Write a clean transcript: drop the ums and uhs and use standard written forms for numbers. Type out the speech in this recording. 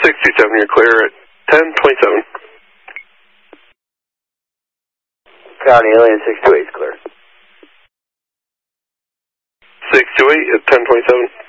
627, you're clear at 1027. County Alien 628 is clear. 628 at 1027.